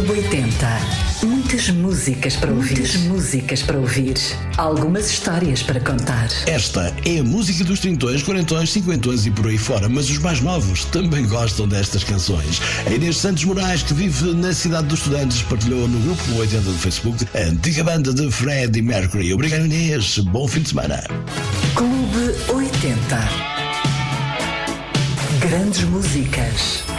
Clube 80. Muitas músicas para ouvir. Muitas músicas para ouvir. Algumas histórias para contar. Esta é a música dos trintões, quarentões, cinquentões e por aí fora, mas os mais novos também gostam destas canções. A Inês Santos Moraes, que vive na cidade dos estudantes, partilhou no grupo 80 do Facebook a antiga banda de Freddie Mercury. Obrigado, Inês. Bom fim de semana. Clube 80. Grandes músicas.